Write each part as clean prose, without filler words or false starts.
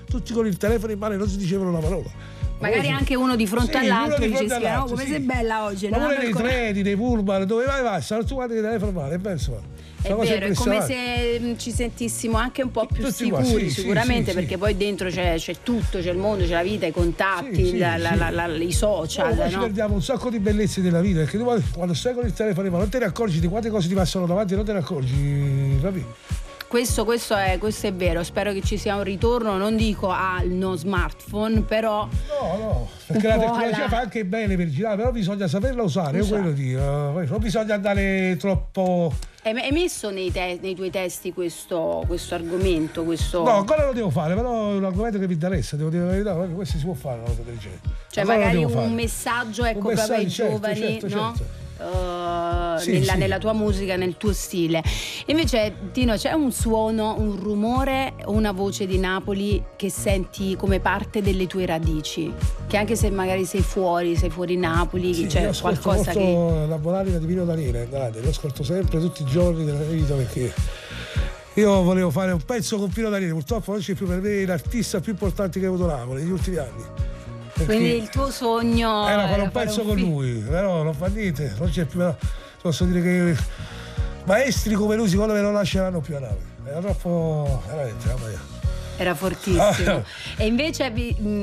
tutti con il telefono in mano e non si dicevano una parola. Magari anche uno di fronte all'altro dice no, come sei bella oggi. Ma pure nei treni, nei pullman, dove vai, stanno tu guardi il telefono in mano, è vero. È vero, è come se ci sentissimo anche un po' più tutti sicuri, sicuramente, perché poi dentro c'è tutto, c'è il mondo, c'è la vita, i contatti, i social. Poi ci perdiamo un sacco di bellezze della vita, perché tu quando stai con il telefono in mano non te ne accorgi di quante cose ti passano davanti, non te ne accorgi, capito? Questo è vero, spero che ci sia un ritorno, non dico al no smartphone, però no, perché la tecnologia fa anche bene per girare, però bisogna saperla usare, quello dico, non bisogna andare troppo. Hai messo nei tuoi testi questo argomento? No, ancora lo devo fare, però è un argomento che mi interessa, devo dire la verità, questo si può fare una cosa del genere. Cioè ancora magari un messaggio, proprio ai giovani, no? Certo. Nella tua musica, nel tuo stile. Invece Tino, c'è un suono, un rumore o una voce di Napoli che senti come parte delle tue radici, che anche se magari sei fuori Napoli, c'è qualcosa che la Bonanima di Pino Daniele, guardate, lo ascolto sempre tutti i giorni della mia vita, perché io volevo fare un pezzo con Pino Daniele, purtroppo non c'è più, per me l'artista più importante che ha avuto Napoli negli ultimi anni. Quindi il tuo sogno era fare un pezzo con lui, però non fa niente, non c'è più. Posso dire che maestri come lui secondo me non lasceranno più a Napoli. Era troppo, veramente, mamma mia. Era fortissimo. E invece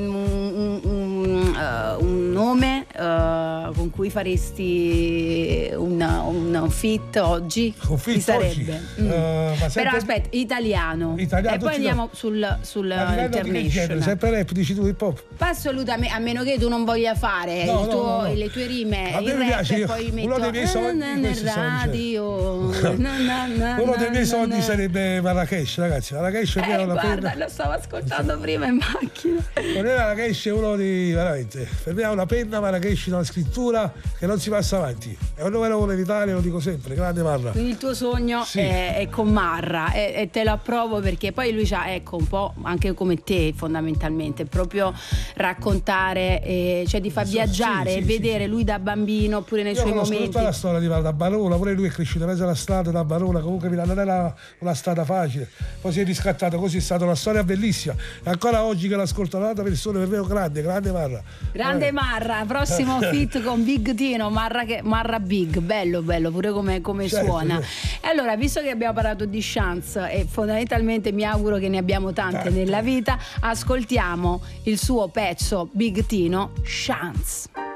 un nome con cui faresti un feat oggi? Un feat chi sarebbe? Però aspetta, italiano e poi andiamo sul international. Sempre rap, dici tu, hip hop? Assolutamente, a meno che tu non voglia fare le tue rime, il rap, e poi metto uno dei miei sogni nel radio. Uno dei miei sogni sarebbe Marrakesh, ragazzi. Marrakesh è una penna. Lo stavo ascoltando prima in macchina. Per me Marrakesh è uno di veramente, per me ha una penna Marrakesh, una scrittura che non si passa avanti. È un numero uno in Italia, lo dico sempre, grande Marra. Quindi il tuo sogno è con Marra e te lo approvo, perché poi lui c'ha, ecco, un po' anche come te fondamentalmente, proprio raccontare, cioè ti fa viaggiare e vedere lui da bambino pure nei suoi momenti. Tutta la storia di da Barona, pure lui è cresciuto in mezzo alla strada da Barona, comunque non era una strada facile, poi si è riscattato, così è stata una storia bellissima e ancora oggi che l'ascolto tante persone, per me è un grande Marra. Grande Marra, prossimo feat con Big Tino, Marra Big, bello pure come certo, suona. E allora, visto che abbiamo parlato di chance e fondamentalmente mi auguro che ne abbiamo tante nella vita, ascoltiamo il suo pezzo Big Tino, Chance.